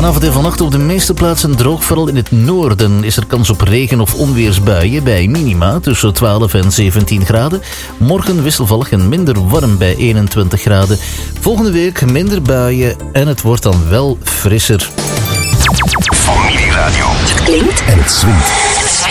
Vanavond en vannacht op de meeste plaatsen droog. Vooral in het noorden is er kans op regen- of onweersbuien bij minima tussen 12 en 17 graden. Morgen wisselvallig en minder warm bij 21 graden. Volgende week minder buien en het wordt dan wel frisser. Familieradio. Het klinkt En het swingt.